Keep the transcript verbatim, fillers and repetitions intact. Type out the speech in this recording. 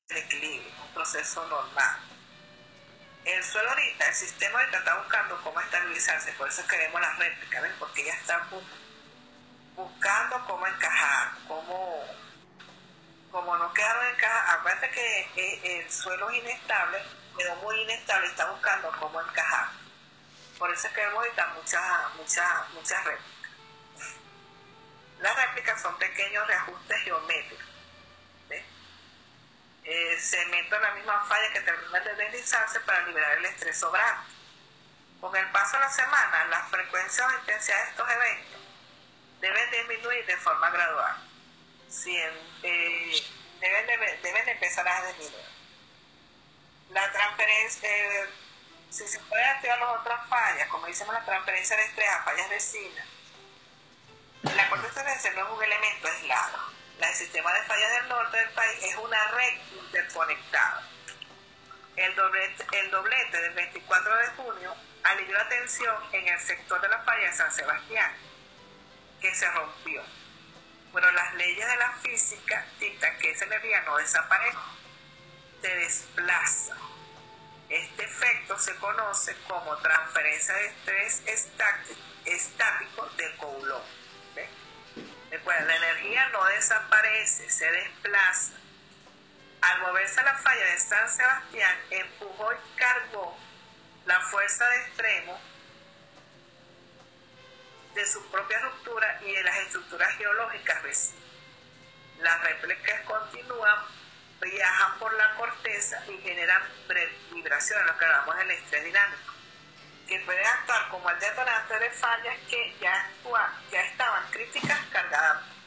el equilibrio, un proceso normal. El suelo ahorita, el sistema ahorita está buscando cómo estabilizarse, por eso queremos las réplicas, ¿ven? Porque ya está buscando cómo encajar, cómo, cómo no quedaron encajados. Acuérdate que el suelo es inestable, quedó muy inestable y está buscando cómo encajar. Por eso es que vemos ahorita muchas, muchas, muchas réplicas. Las réplicas son pequeños reajustes geométricos. Eh, se mete en la misma falla que termina de deslizarse para liberar el estrés sobrante. Con el paso de la semana, la frecuencia o intensidad de estos eventos deben disminuir de forma gradual. Si en, eh, deben, de, deben empezar a disminuir. La transferencia, eh, si se pueden activar las otras fallas, como decimos la transferencia de estrés a fallas vecinas, la corteza no es un elemento aislado. El sistema de fallas del norte del país es una red interconectada. El doblete, el doblete del veinticuatro de junio alivió la tensión en el sector de la falla de San Sebastián, que se rompió. Bueno, las leyes de la física dictan que esa energía no desaparece, se desplaza. Este efecto se conoce como transferencia de estrés estático, estático de Coulomb. Recuerda, la energía no desaparece, se desplaza. Al moverse a la falla de San Sebastián, empujó y cargó la fuerza de extremo de su propia ruptura y de las estructuras geológicas vecinas. Las réplicas continúan, viajan por la corteza y generan vibraciones, lo que llamamos el estrés dinámico, que pueden actuar como el detonante de fallas que ya, actúan, ya estaban críticas cargadas